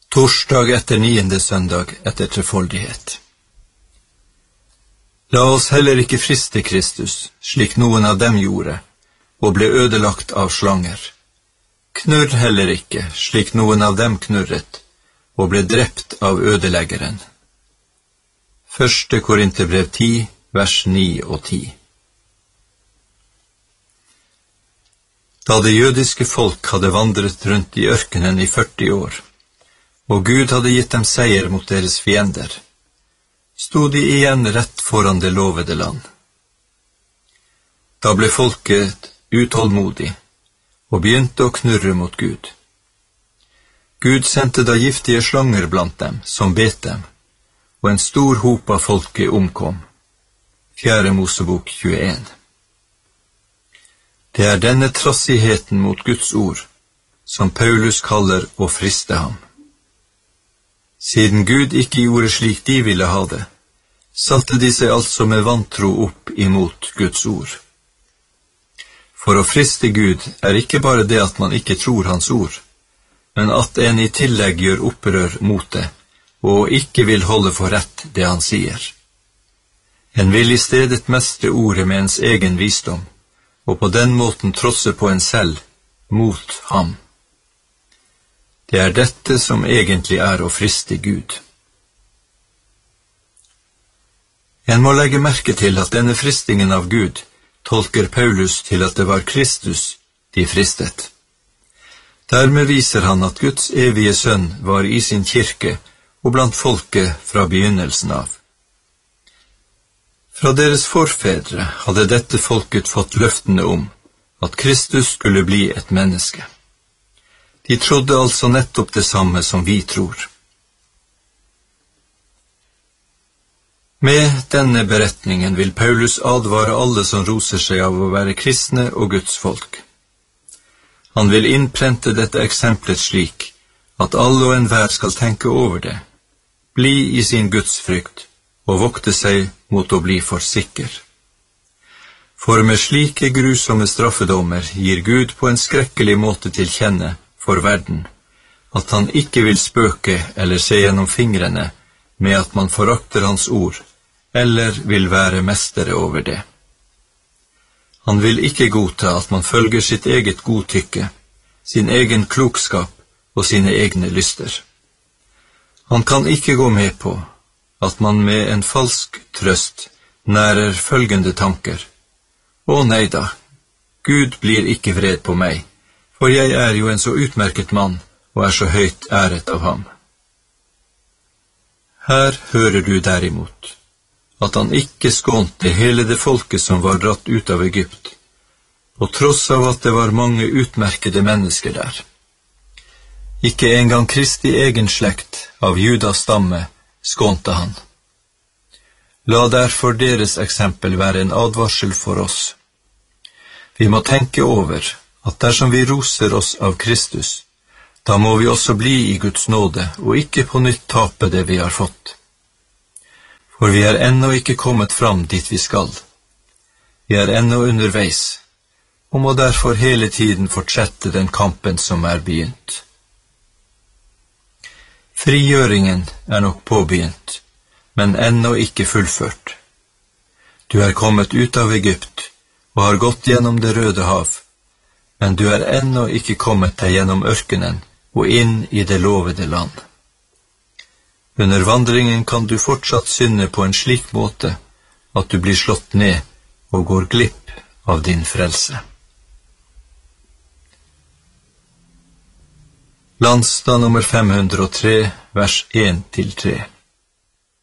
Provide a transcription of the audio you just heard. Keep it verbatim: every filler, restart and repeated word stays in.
Torsdag etter niende søndag etter trefoldighet. La oss heller ikke friste Kristus, slik noen av dem gjorde, og ble ødelagt av slanger. Knurr heller ikke, slik noen av dem knurret, og ble drept av ødeleggeren. Første Korinterbrev ti, vers ni og ti. Da det jødiske folk hadde vandret rundt i ørkenen i førti år, og Gud hadde gitt dem seier mot deres fiender, stod de igjen rett foran det lovede land. Da ble folket utålmodig, og begynte å knurre mot Gud. Gud sendte da giftige slanger blant dem, som bet dem, og en stor hop av folket omkom. Fjerde Mosebok tjueen. Det er denne trassigheten mot Guds ord, som Paulus kaller å friste ham. Siden Gud ikke gjorde slik de ville ha det, satte de seg altså med vantro opp imot Guds ord. For å friste Gud er ikke bare det at man ikke tror hans ord, men at en i tillegg gjør opprør mot det, og ikke vil holde for rett det han sier. En vil i stedet mestre ordet med ens egen visdom, og på den måten trosse på en selv, mot ham. Det er dette som egentlig er å friste Gud. En må legge merke til at denne fristingen av Gud tolker Paulus til at det var Kristus de fristet. Dermed viser han at Guds evige sønn var i sin kirke og blant folket fra begynnelsen av. Fra deres forfedre hadde dette folket fått løftene om at Kristus skulle bli et menneske. De trodde altså nettopp det samme som vi tror. Med denne beretningen vil Paulus advare alle som roser seg av å være kristne og Guds folk. Han vil innprente dette eksemplet slik at alle og enhver skal tenke over det, bli i sin gudsfrykt og vokte seg mot å bli for sikker. For med slike grusomme straffedommer gir Gud på en skrekkelig måte til kjenne for verden, at han ikke vil spøke eller se gjennom fingrene med at man forakter hans ord, eller vil være mestere over det. Han vil ikke godta at man følger sitt eget godtykke, sin egen klokskap og sine egne lyster. Han kan ikke gå med på at man med en falsk trøst nærer følgende tanker: Å nei da, Gud blir ikke vred på meg, for jeg er jo en så utmerket mann, og er så høyt æret av ham. Her hører du derimot at han ikke skånte hele det folket som var dratt ut av Egypt, på tross av at det var mange utmerkede mennesker der. Ikke engang Kristi egen slekt av Judas stamme skånte han. La derfor deres eksempel være en advarsel for oss. Vi må tenke over at dersom vi roser oss av Kristus, da må vi også bli i Guds nåde og ikke på nytt tape det vi har fått. For vi er ennå ikke kommet fram dit vi skal. Vi er ennå underveis, og må derfor hele tiden fortsette den kampen som er begynt. Frigjøringen er nok påbegynt, men ennå ikke fullført. Du er kommet ut av Egypt og har gått gjennom det Røde hav, men du er ennå ikke kommet deg gjennom ørkenen og inn i det lovede land. Under vandringen kan du fortsatt synde på en slik måte at du blir slått ned og går glipp av din frelse. Landstad nummer fem hundre og tre, vers en til tre.